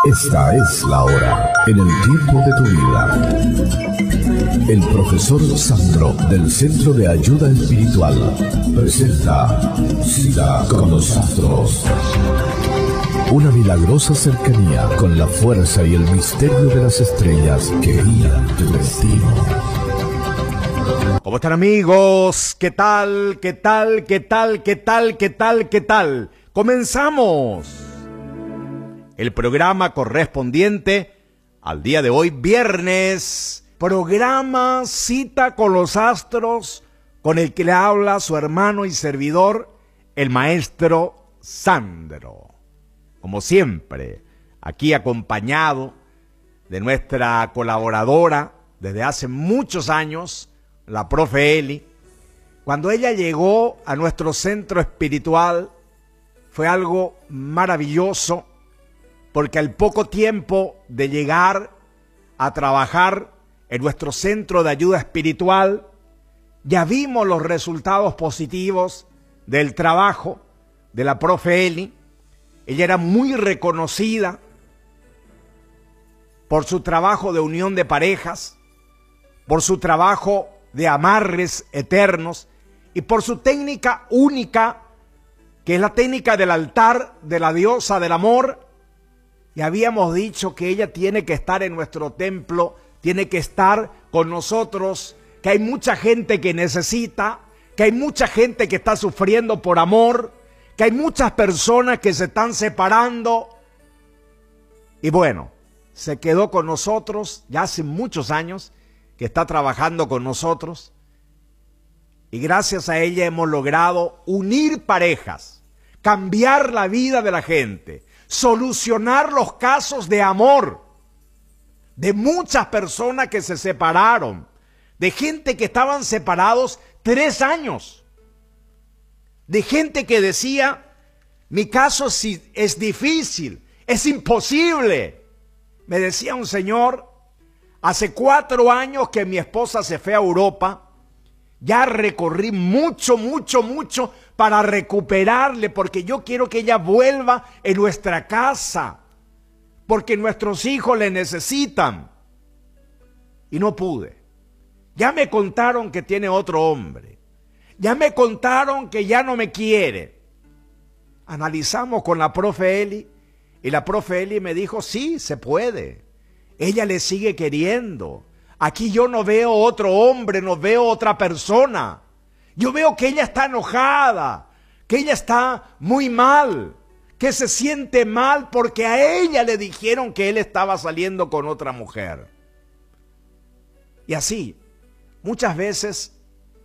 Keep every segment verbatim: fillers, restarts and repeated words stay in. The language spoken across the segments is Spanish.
Esta es la hora, en el tiempo de tu vida. El profesor Sandro, del Centro de Ayuda Espiritual, presenta Cita con los Astros. Una milagrosa cercanía con la fuerza y el misterio de las estrellas que guían tu destino. ¿Cómo están, amigos? ¿Qué tal? ¿Qué tal? ¿Qué tal? ¿Qué tal? ¿Qué tal? ¿Qué tal? Comenzamos el programa correspondiente al día de hoy, viernes. Programa Cita con los Astros, con el que le habla su hermano y servidor, el maestro Sandro. Como siempre, aquí acompañado de nuestra colaboradora desde hace muchos años, la profe Eli. Cuando ella llegó a nuestro centro espiritual, fue algo maravilloso, porque al poco tiempo de llegar a trabajar en nuestro centro de ayuda espiritual, ya vimos los resultados positivos del trabajo de la profe Eli. Ella era muy reconocida por su trabajo de unión de parejas, por su trabajo de amarres eternos y por su técnica única, que es la técnica del altar de la diosa del amor. Y habíamos dicho que ella tiene que estar en nuestro templo, tiene que estar con nosotros, que hay mucha gente que necesita, que hay mucha gente que está sufriendo por amor, que hay muchas personas que se están separando. Y bueno, se quedó con nosotros ya hace muchos años, que está trabajando con nosotros. Y gracias a ella hemos logrado unir parejas, cambiar la vida de la gente, solucionar los casos de amor de muchas personas que se separaron, de gente que estaban separados tres años, de gente que decía, mi caso es difícil, es imposible. Me decía un señor, hace cuatro años que mi esposa se fue a Europa, ya recorrí mucho, mucho, mucho para recuperarle, porque yo quiero que ella vuelva en nuestra casa, porque nuestros hijos le necesitan. Y no pude. Ya me contaron que tiene otro hombre. Ya me contaron que ya no me quiere. Analizamos con la profe Eli, y la profe Eli me dijo, sí, se puede. Ella le sigue queriendo. Aquí yo no veo otro hombre, no veo otra persona. Yo veo que ella está enojada, que ella está muy mal, que se siente mal porque a ella le dijeron que él estaba saliendo con otra mujer. Y así, muchas veces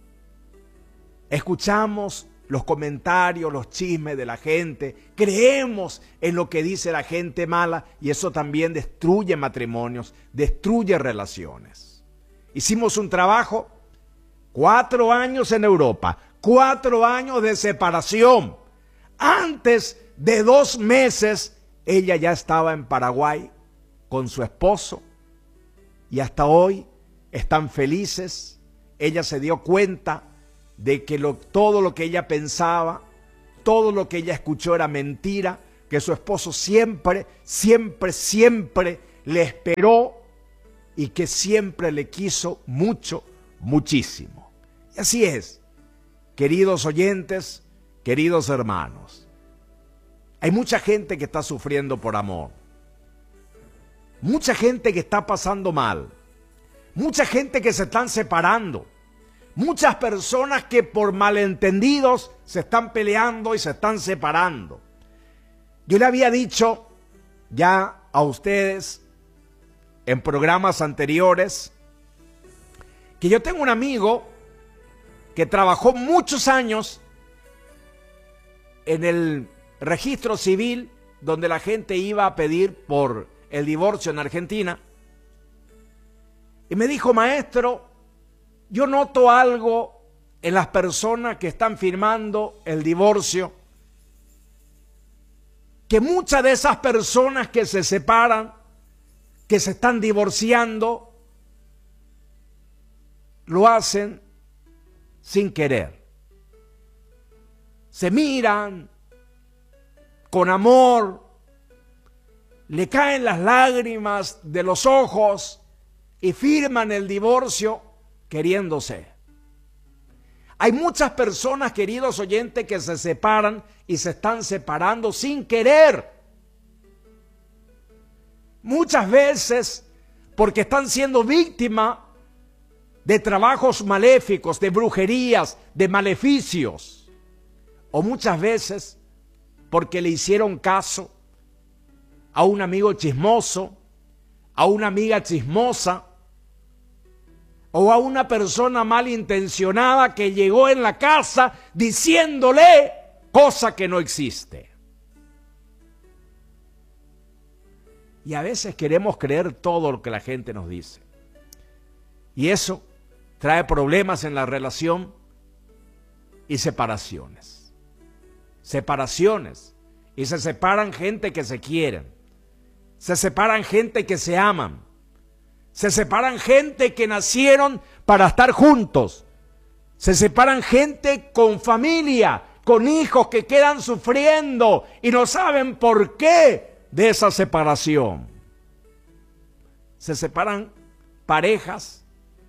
escuchamos los comentarios, los chismes de la gente, creemos en lo que dice la gente mala y eso también destruye matrimonios, destruye relaciones. Hicimos un trabajo, cuatro años en Europa, cuatro años de separación. Antes de dos meses, ella ya estaba en Paraguay con su esposo y hasta hoy están felices. Ella se dio cuenta de que lo, todo lo que ella pensaba, todo lo que ella escuchó era mentira, que su esposo siempre, siempre, siempre le esperó y que siempre le quiso mucho, muchísimo. Y así es, queridos oyentes, queridos hermanos. Hay mucha gente que está sufriendo por amor, mucha gente que está pasando mal, mucha gente que se están separando, muchas personas que por malentendidos se están peleando y se están separando. Yo le había dicho ya a ustedes en programas anteriores que yo tengo un amigo que trabajó muchos años en el registro civil donde la gente iba a pedir por el divorcio en Argentina. Y me dijo, maestro, yo noto algo en las personas que están firmando el divorcio, que muchas de esas personas que se separan, que se están divorciando, lo hacen sin querer. Se miran con amor, le caen las lágrimas de los ojos y firman el divorcio queriéndose. Hay muchas personas, queridos oyentes, que se separan y se están separando sin querer. Muchas veces porque están siendo víctimas de trabajos maléficos, de brujerías, de maleficios. O muchas veces porque le hicieron caso a un amigo chismoso, a una amiga chismosa, o a una persona malintencionada que llegó en la casa diciéndole cosa que no existe. Y a veces queremos creer todo lo que la gente nos dice. Y eso trae problemas en la relación y separaciones. Separaciones. Y se separan gente que se quieren. Se separan gente que se aman. Se separan gente que nacieron para estar juntos. Se separan gente con familia, con hijos que quedan sufriendo y no saben por qué de esa separación. Se separan parejas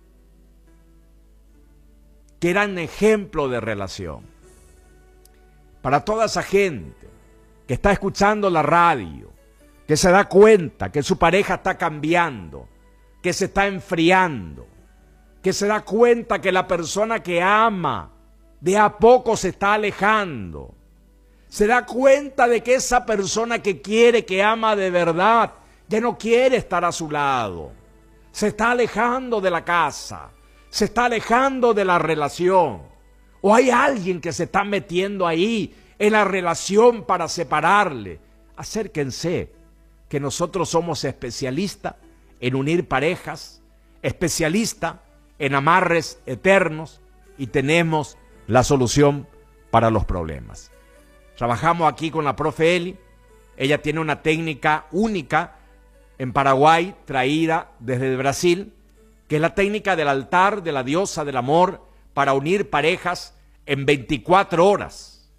que eran ejemplo de relación. Para toda esa gente que está escuchando la radio, que se da cuenta que su pareja está cambiando, que se está enfriando, que se da cuenta que la persona que ama de a poco se está alejando, se da cuenta de que esa persona que quiere, que ama de verdad, ya no quiere estar a su lado, se está alejando de la casa, se está alejando de la relación, o hay alguien que se está metiendo ahí en la relación para separarle. Acérquense, que nosotros somos especialistas en unir parejas, especialista en amarres eternos y tenemos la solución para los problemas. Trabajamos aquí con la profe Eli. Ella tiene una técnica única en Paraguay, traída desde Brasil, que es la técnica del altar de la diosa del amor para unir parejas en veinticuatro horas.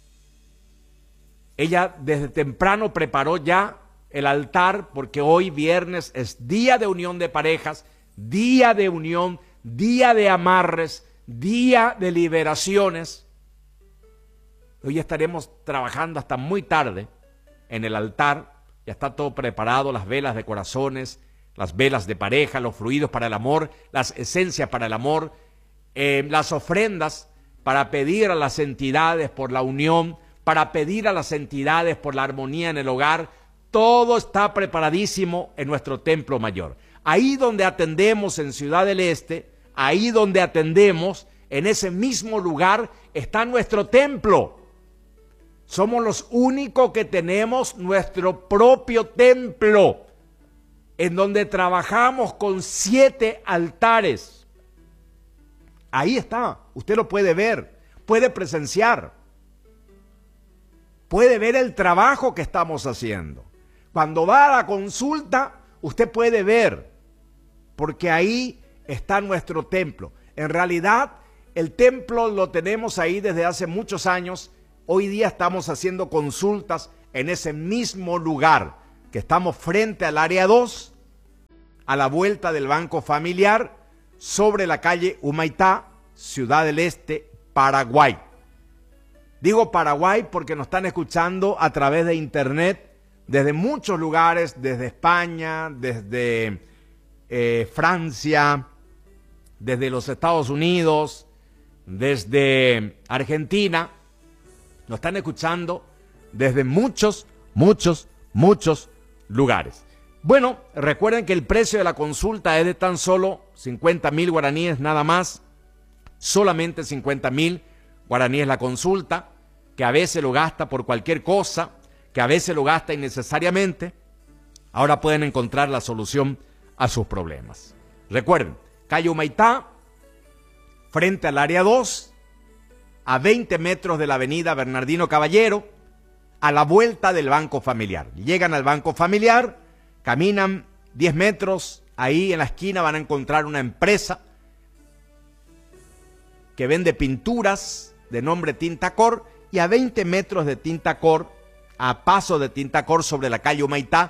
Ella desde temprano preparó ya el altar, porque hoy viernes es día de unión de parejas, día de unión, día de amarres, día de liberaciones. Hoy estaremos trabajando hasta muy tarde en el altar, ya está todo preparado, las velas de corazones, las velas de pareja, los fluidos para el amor, las esencias para el amor, eh, las ofrendas para pedir a las entidades por la unión, para pedir a las entidades por la armonía en el hogar. Todo está preparadísimo en nuestro templo mayor. Ahí donde atendemos en Ciudad del Este, ahí donde atendemos, en ese mismo lugar está nuestro templo. Somos los únicos que tenemos nuestro propio templo, en donde trabajamos con siete altares. Ahí está, usted lo puede ver, puede presenciar, puede ver el trabajo que estamos haciendo. Cuando va a la consulta, usted puede ver, porque ahí está nuestro templo. En realidad, el templo lo tenemos ahí desde hace muchos años. Hoy día estamos haciendo consultas en ese mismo lugar, que estamos frente al área dos, a la vuelta del Banco Familiar, sobre la calle Humaitá, Ciudad del Este, Paraguay. Digo Paraguay porque nos están escuchando a través de internet, desde muchos lugares, desde España, desde eh, Francia, desde los Estados Unidos, desde Argentina. Nos están escuchando desde muchos, muchos, muchos lugares. Bueno, recuerden que el precio de la consulta es de tan solo cincuenta mil guaraníes nada más. Solamente cincuenta mil guaraníes la consulta, que a veces lo gasta por cualquier cosa, que a veces lo gasta innecesariamente. Ahora pueden encontrar la solución a sus problemas. Recuerden, calle Humaitá, frente al área dos, a veinte metros de la avenida Bernardino Caballero, a la vuelta del Banco Familiar. Llegan al Banco Familiar, caminan diez metros, ahí en la esquina van a encontrar una empresa que vende pinturas de nombre Tintacor, y a veinte metros de Tintacor, a paso de Tintacor sobre la calle Humaitá,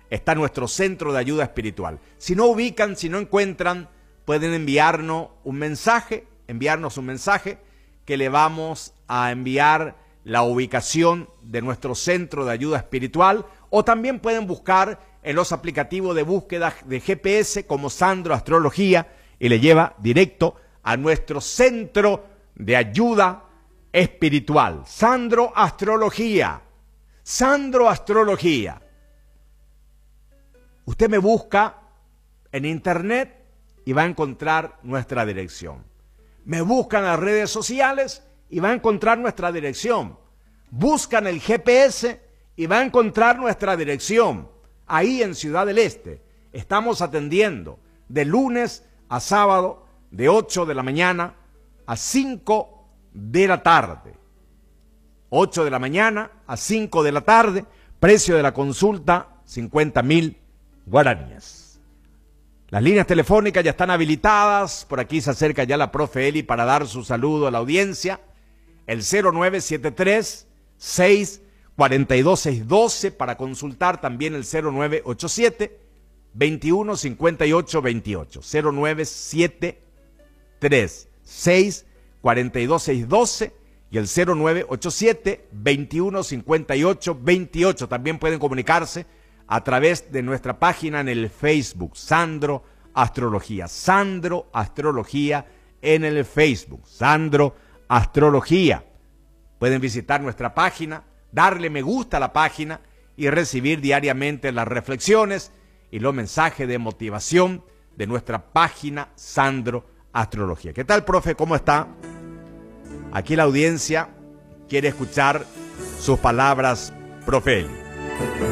está nuestro centro de ayuda espiritual. Si no ubican, si no encuentran, pueden enviarnos un mensaje, enviarnos un mensaje que le vamos a enviar la ubicación de nuestro centro de ayuda espiritual, o también pueden buscar en los aplicativos de búsqueda de G P S como Sandro Astrología y le lleva directo a nuestro centro de ayuda espiritual. Sandro Astrología. Sandro Astrología. Usted me busca en internet y va a encontrar nuestra dirección. Me buscan en las redes sociales y va a encontrar nuestra dirección. Buscan el G P S y va a encontrar nuestra dirección. Ahí en Ciudad del Este estamos atendiendo de lunes a sábado de ocho de la mañana a cinco de la tarde. ocho de la mañana a cinco de la tarde, precio de la consulta cincuenta mil guaraníes. Las líneas telefónicas ya están habilitadas, por aquí se acerca ya la profe Eli para dar su saludo a la audiencia, el cero nueve siete tres, seis cuatro dos, seis uno dos, para consultar también el cero nueve ocho siete, veintiuno cincuenta y ocho veintiocho, cero nueve siete tres, seis cuatro dos, seis uno dos y el cero nueve ocho siete, veintiuno cincuenta y ocho veintiocho. También pueden comunicarse a través de nuestra página en el Facebook, Sandro Astrología. Sandro Astrología en el Facebook, Sandro Astrología. Pueden visitar nuestra página, darle me gusta a la página y recibir diariamente las reflexiones y los mensajes de motivación de nuestra página Sandro Astrología. ¿Qué tal, profe? ¿Cómo está? Aquí la audiencia quiere escuchar sus palabras, profe Eli.